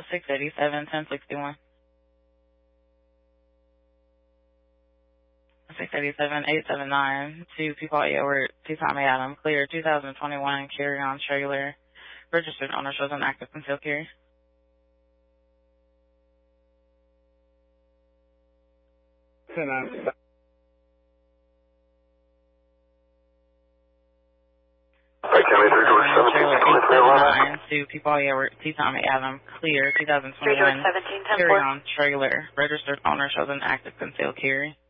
687-1061. 687-879 to Peapod Yowert to Tommy Adam. Clear 2021 carry-on trailer. Registered owner shows an active concealed carry. Trailer 879 to Peapod Yowert to Tommy Adam. Clear 2021 carry-on trailer. Registered owner shows an active concealed carry.